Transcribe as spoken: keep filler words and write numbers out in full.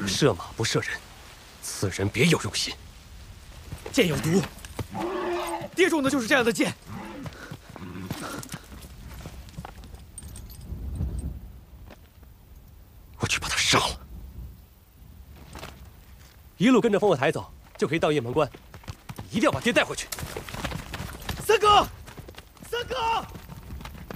射马不射人，此人别有用心。 剑有毒，爹中的就是这样的剑。 我去把他杀了。 一路跟着烽火台走，就可以到雁门关。一定要把爹带回去。 三哥，三哥。